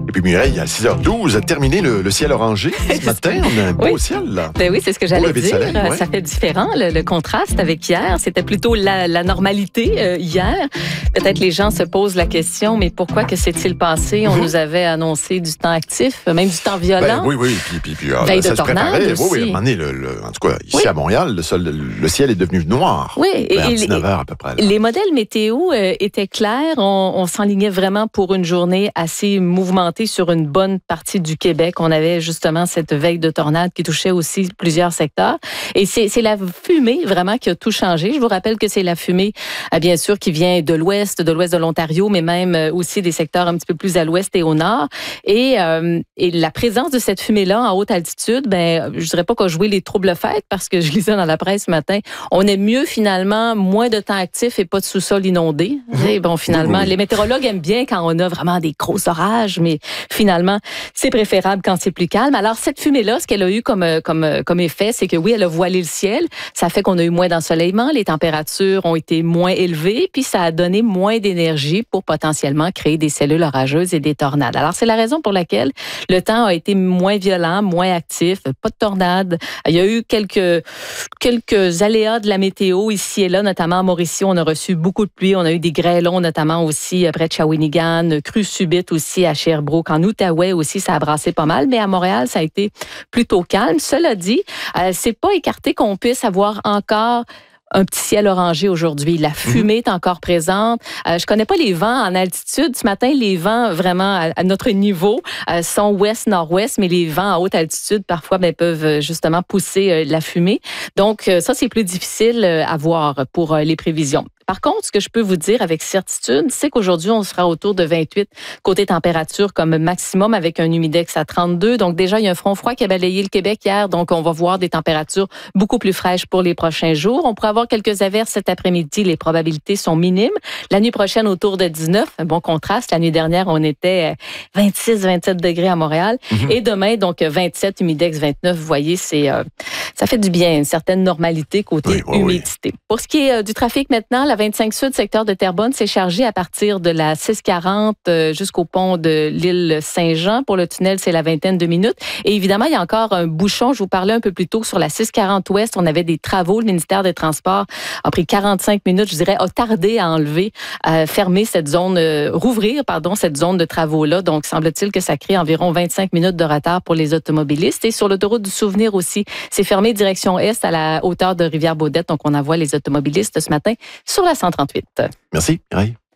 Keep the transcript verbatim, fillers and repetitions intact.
Et puis Mireille, à six heures douze, a terminé le, le ciel orangé. Ce matin, on a un beau oui. ciel, là. Ben oui, c'est ce que j'allais dire. Soleil, ouais. Ça fait différent, le, le contraste avec hier. C'était plutôt la, la normalité euh, hier. Peut-être les gens se posent la question, mais pourquoi que s'est-il passé? On mm-hmm. nous avait annoncé du temps actif, même du temps violent. Ben, oui, oui. Puis, puis, puis, Veille ça de se préparait. aussi. Oui, oui. À un moment donné, le, le, en tout cas, ici oui. à Montréal, le, sol, le ciel est devenu noir. Oui. Vers et dix-neuf heures à peu près. Là. Les modèles météo euh, étaient clairs. On, on s'enlignait vraiment pour une journée assez mouvementée sur une bonne partie du Québec. On avait justement cette veille de tornade qui touchait aussi plusieurs secteurs. Et c'est, c'est la fumée vraiment qui a tout changé. Je vous rappelle que c'est la fumée, bien sûr, qui vient de l'ouest, de l'ouest de l'Ontario, mais même aussi des secteurs un petit peu plus à l'ouest et au nord. Et, euh, et la présence de cette fumée-là en haute altitude, ben, je dirais pas qu'on jouait les troubles fêtes parce que je lisais dans la presse ce matin, on est mieux finalement, moins de temps actif et pas de sous-sol inondé. Mmh. Et bon, finalement, oui, oui. les météorologues aiment bien quand on a vraiment des gros orages, mais finalement, c'est préférable quand c'est plus calme. Alors, cette fumée-là, ce qu'elle a eu comme, comme, comme effet, c'est que oui, elle a voilé le ciel. Ça fait qu'on a eu moins d'ensoleillement, les températures ont été moins élevées, puis ça a donné moins d'énergie pour potentiellement créer des cellules orageuses et des tornades. Alors, c'est la raison pour laquelle le temps a été moins violent, moins actif, pas de tornades. Il y a eu quelques, quelques aléas de la météo ici et là, notamment à Mauricie, on a reçu beaucoup de pluie. On a eu des grêlons, notamment aussi près de Shawinigan, crue subite aussi à Sherbrooke. En Outaouais aussi, ça a brassé pas mal, mais à Montréal, ça a été plutôt calme. Cela dit, euh, c'est pas écarté qu'on puisse avoir encore un petit ciel orangé aujourd'hui. La fumée est encore présente. Euh, je connais pas les vents en altitude. Ce matin, les vents vraiment à, à notre niveau euh, sont ouest-nord-ouest, mais les vents à haute altitude parfois ben, peuvent justement pousser euh, la fumée. Donc euh, ça, c'est plus difficile euh, à voir pour euh, les prévisions. Par contre, ce que je peux vous dire avec certitude, c'est qu'aujourd'hui, on sera autour de vingt-huit côté température comme maximum avec un humidex à trente-deux. Donc déjà, il y a un front froid qui a balayé le Québec hier. Donc, on va voir des températures beaucoup plus fraîches pour les prochains jours. On pourrait avoir quelques averses cet après-midi. Les probabilités sont minimes. La nuit prochaine, autour de dix-neuf. Un bon contraste. La nuit dernière, on était vingt-six vingt-sept degrés à Montréal. Mm-hmm. Et demain, donc vingt-sept, humidex vingt-neuf. Vous voyez, c'est, euh, ça fait du bien. Une certaine normalité côté oui, oui, humidité. Oui. Pour ce qui est euh, du trafic maintenant, la vingt-cinq Sud, secteur de Terrebonne, c'est chargé à partir de la six quarante euh, jusqu'au pont de l'île Saint-Jean. Pour le tunnel, c'est la vingtaine de minutes. Et évidemment, il y a encore un bouchon. Je vous parlais un peu plus tôt sur la six quarante Ouest. On avait des travaux. Le ministère des Transports a pris quarante-cinq minutes, je dirais, a tardé à enlever, à fermer cette zone, euh, rouvrir, pardon, cette zone de travaux-là. Donc, semble-t-il que ça crée environ vingt-cinq minutes de retard pour les automobilistes. Et sur l'autoroute du Souvenir aussi, c'est fermé direction Est à la hauteur de Rivière-Baudette. Donc, on envoie les automobilistes ce matin sur la cent trente-huit. Merci, Mireille.